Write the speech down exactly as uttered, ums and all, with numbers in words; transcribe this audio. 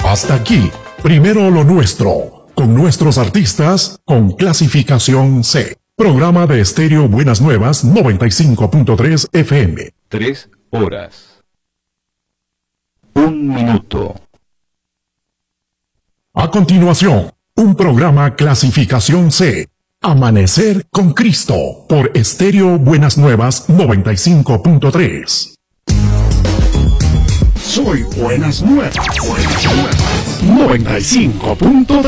Hasta aquí, primero lo nuestro, con nuestros artistas con clasificación C. Programa de Estéreo Buenas Nuevas noventa y cinco punto tres F M. Tres horas. Un minuto. A continuación, un programa clasificación C. Amanecer con Cristo por Estéreo Buenas Nuevas noventa y cinco punto tres. Soy Buenas Nuevas. Buenas Nuevas. noventa y cinco punto tres.